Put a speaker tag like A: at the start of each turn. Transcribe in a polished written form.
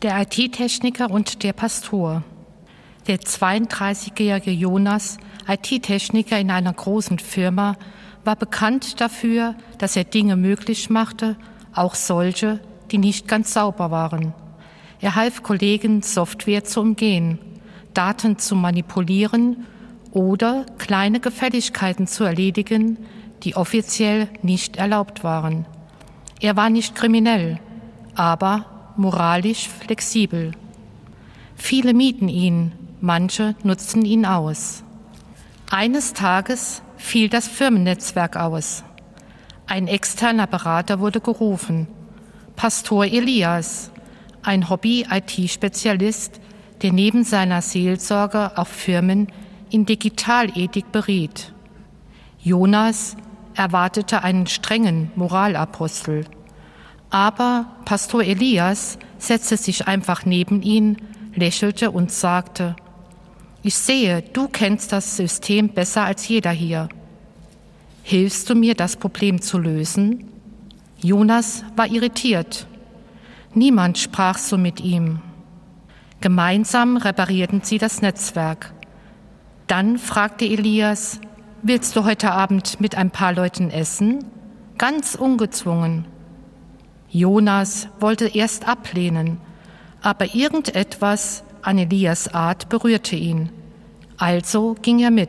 A: Der IT-Techniker und der Pastor. Der 32-jährige Jonas, IT-Techniker in einer großen Firma, war bekannt dafür, dass er Dinge möglich machte, auch solche, die nicht ganz sauber waren. Er half Kollegen, Software zu umgehen, Daten zu manipulieren oder kleine Gefälligkeiten zu erledigen, die offiziell nicht erlaubt waren. Er war nicht kriminell, aber moralisch flexibel. Viele mieden ihn, manche nutzten ihn aus. Eines Tages fiel das Firmennetzwerk aus. Ein externer Berater wurde gerufen. Pastor Elias, ein Hobby-IT-Spezialist, der neben seiner Seelsorge auch Firmen in Digitalethik beriet. Jonas erwartete einen strengen Moralapostel. Aber Pastor Elias setzte sich einfach neben ihn, lächelte und sagte: Ich sehe, du kennst das System besser als jeder hier. Hilfst du mir, das Problem zu lösen? Jonas war irritiert. Niemand sprach so mit ihm. Gemeinsam reparierten sie das Netzwerk. Dann fragte Elias: Willst du heute Abend mit ein paar Leuten essen? Ganz ungezwungen. Jonas wollte erst ablehnen, aber irgendetwas an Elias' Art berührte ihn. Also ging er mit.